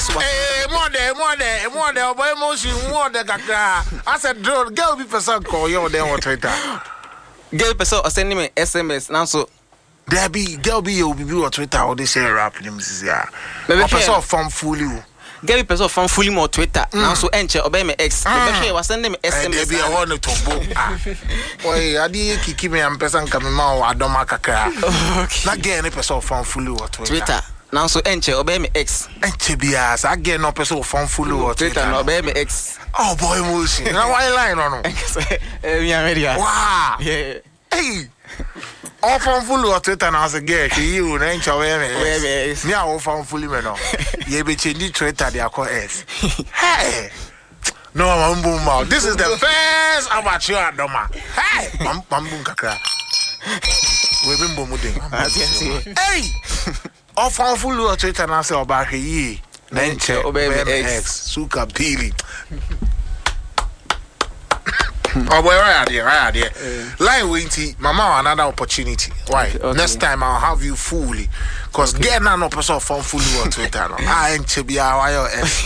more than boy emotion more than kakra. I said girl be person call you then on Twitter. Girl person send me SMS now so there be girl be you be on Twitter or they say rap them is ya. Person from fully. Girl person from fully more Twitter now so enche obey me ex. The share was send me SMS. There be a one to book. Boy adi kiki me am person come ma o adoma kakra. Na girl any person from fully or Twitter. Now so enche obey me ex. Enche bias again no person from fully or Twitter no obey me ex. Oh boy emotion. Now why line on? Me am ready. Wow. Yeah. Hey. All from fully or Twitter now say girl you na enche obey me ex. Me all from fully me no. You be change Twitter they are call ex. Hey. No mambuma. This is the first amateur adoma. Hey. Mambum kakra. We been bomuding. Hey. Off on full of Twitter and I say about here. Then check obey X. Suka Pili. Oh, boy, right there. Line winty, Mama, another opportunity. Why? Okay. Next time I'll have you fully. Because get an person from fully on Twitter. I ain't to be a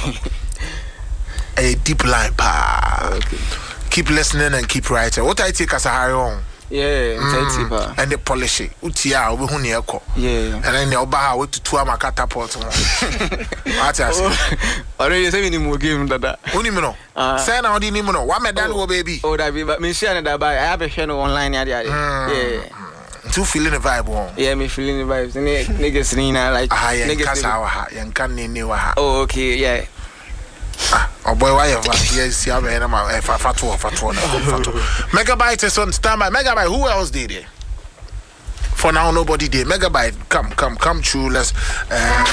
deep line. Okay. Keep listening and keep writing. What I take as a high on. Yeah, and the polish it. Utia, we huni eko. Yeah. And then the obaha we to tour my catapult. What I say? Already say me mo game dada. Uni me no. Say na odi ni me no. What me dan wo baby? Oh, that be but me share that buy. I have a share online yeah. You feeling the vibe on? Yeah, me feeling the vibes. Niggas nina like niggas ha. Yankan ni wa ha. Oh, okay, yeah. Oh boy, why you yes, yeah, man, fatu. Megabyte is on standby. Megabyte, who else did it? For now, nobody did. Megabyte, come true. Let's